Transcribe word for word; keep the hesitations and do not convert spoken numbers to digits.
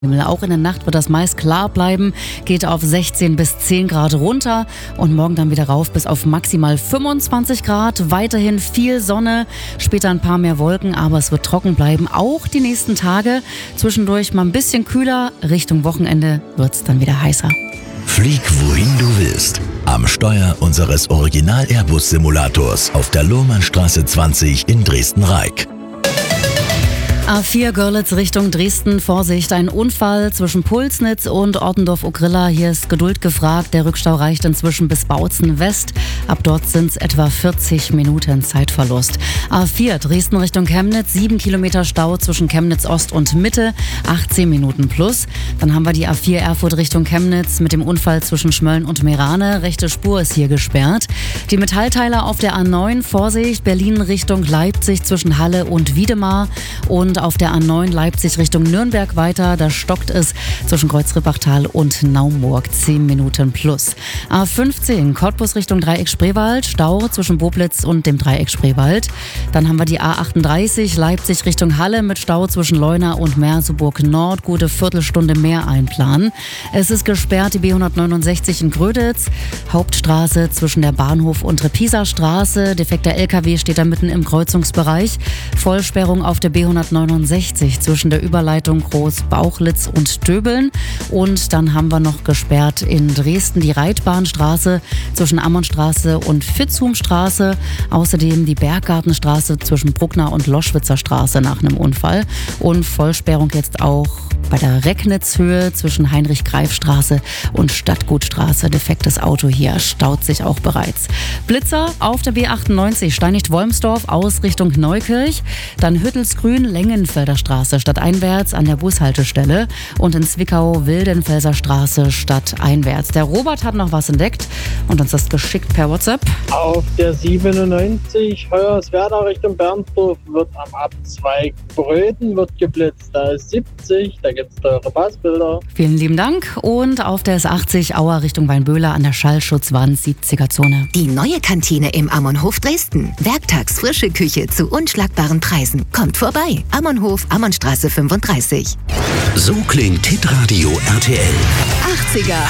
Auch in der Nacht wird das meist klar bleiben, geht auf sechzehn bis zehn Grad runter und morgen dann wieder rauf bis auf maximal fünfundzwanzig Grad. Weiterhin viel Sonne, später ein paar mehr Wolken, aber es wird trocken bleiben. Auch die nächsten Tage, zwischendurch mal ein bisschen kühler, Richtung Wochenende wird es dann wieder heißer. Flieg wohin du willst. Am Steuer unseres Original-Airbus-Simulators auf der Lohrmannstraße zwanzig in Dresden-Reik. A vier Görlitz Richtung Dresden. Vorsicht, ein Unfall zwischen Pulsnitz und Ortendorf-Ogrilla. Hier ist Geduld gefragt. Der Rückstau reicht inzwischen bis Bautzen West. Ab dort sind es etwa vierzig Minuten Zeitverlust. A vier Dresden Richtung Chemnitz. sieben Kilometer Stau zwischen Chemnitz Ost und Mitte. achtzehn Minuten plus. Dann haben wir die A vier Erfurt Richtung Chemnitz mit dem Unfall zwischen Schmölln und Meerane. Rechte Spur ist hier gesperrt. Die Metallteiler auf der A neun. Vorsicht, Berlin Richtung Leipzig zwischen Halle und Wiedemar. Und auf der A neun Leipzig Richtung Nürnberg weiter, da stockt es zwischen Kreuz-Rippachtal und Naumburg, zehn Minuten plus. A fünfzehn Cottbus Richtung Dreieck Spreewald, Stau zwischen Boblitz und dem Dreieck Spreewald. Dann haben wir die A achtunddreißig Leipzig Richtung Halle mit Stau zwischen Leuna und Merseburg Nord, gute Viertelstunde mehr einplanen. Es ist gesperrt die B hundertneunundsechzig in Gröditz, Hauptstraße zwischen der Bahnhof und Repiser Straße, defekter L K W steht da mitten im Kreuzungsbereich, Vollsperrung auf der B hundertneunundsechzig zwischen der Überleitung Groß-Bauchlitz und Döbeln. Und dann haben wir noch gesperrt in Dresden die Reitbahnstraße zwischen Ammonstraße und Vitzhumstraße. Außerdem die Berggartenstraße zwischen Bruckner und Loschwitzer Straße nach einem Unfall. Und Vollsperrung jetzt auch bei der Recknitzhöhe zwischen Heinrich-Greif-Straße und Stadtgutstraße. Defektes Auto hier staut sich auch bereits. Blitzer auf der B achtundneunzig Steinigt-Wolmsdorf aus Richtung Neukirch. Dann Hüttelsgrün, Lengenfelder Straße stadteinwärts an der Bushaltestelle. Und in Zwickau Wildenfelser Straße stadteinwärts. Der Robert hat noch was entdeckt und uns das geschickt per WhatsApp. Auf der siebenundneunzig Hoyerswerda Richtung Bernsdorf wird am Abzweig Bröden wird geblitzt. Da ist siebzig, da gibt es teure Passbilder. Vielen lieben Dank. Und auf der S achtzig Auer Richtung Weinböhler an der Schallschutzwand siebziger Zone. Die neue Kantine im Ammernhof Dresden. Werktags frische Küche zu unschlagbaren Preisen. Kommt vorbei. Ammernhof, Ammernstraße fünfunddreißig. So klingt Hitradio R T L. achtziger